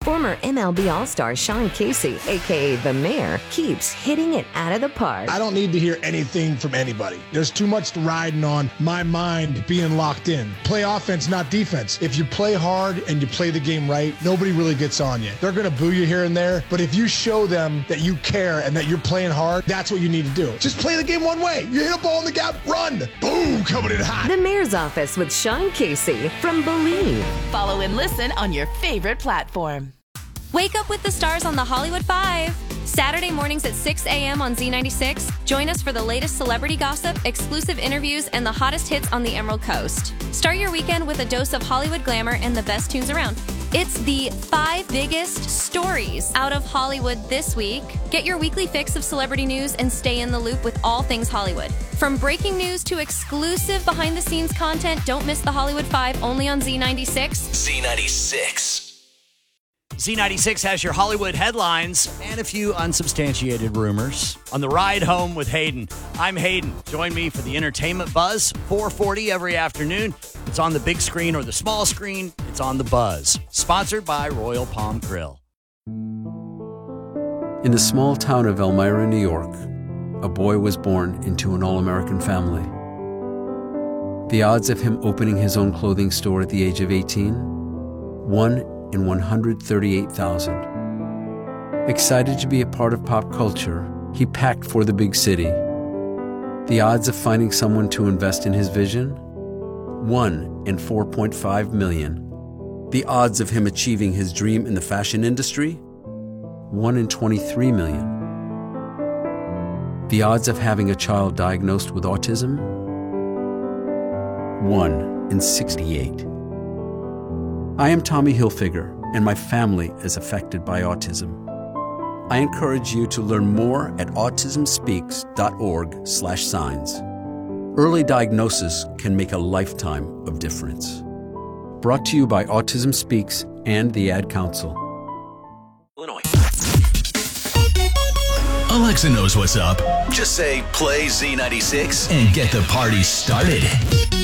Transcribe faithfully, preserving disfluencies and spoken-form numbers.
Former M L B All-Star Sean Casey, a k a. The Mayor, keeps hitting it out of the park. I don't need to hear anything from anybody. There's too much riding on my mind being locked in. Play offense, not defense. If you play hard and you play the game right, nobody really gets on you. They're going to boo you here and there, but if you show them that you care and that you're playing hard, that's what you need to do. Just play the game one way. You hit a ball in the gap, run. Boom, coming in hot. The Mayor's Office with Sean Casey from Believe. Follow and listen on your favorite platform. Wake up with the stars on the Hollywood Five. Saturday mornings at six a.m. on Z ninety-six. Join us for the latest celebrity gossip, exclusive interviews, and the hottest hits on the Emerald Coast. Start your weekend with a dose of Hollywood glamour and the best tunes around. It's the five biggest stories out of Hollywood this week. Get your weekly fix of celebrity news and stay in the loop with all things Hollywood. From breaking news to exclusive behind-the-scenes content, don't miss the Hollywood Five only on Z ninety-six. Z ninety-six. Z ninety-six has your Hollywood headlines and a few unsubstantiated rumors. On the ride home with Hayden, I'm Hayden. Join me for the Entertainment Buzz, four forty every afternoon. It's on the big screen or the small screen. It's on the Buzz. Sponsored by Royal Palm Grill. In the small town of Elmira, New York, a boy was born into an all-American family. The odds of him opening his own clothing store at the age of eighteen? One in one hundred thirty-eight thousand. Excited to be a part of pop culture, he packed for the big city. The odds of finding someone to invest in his vision? One in four point five million. The odds of him achieving his dream in the fashion industry? One in twenty-three million. The odds of having a child diagnosed with autism? One in sixty-eight. I am Tommy Hilfiger, and my family is affected by autism. I encourage you to learn more at autism speaks dot org slash signs. Early diagnosis can make a lifetime of difference. Brought to you by Autism Speaks and the Ad Council. Illinois. Alexa knows what's up. Just say, play Z ninety-six. And get the party started.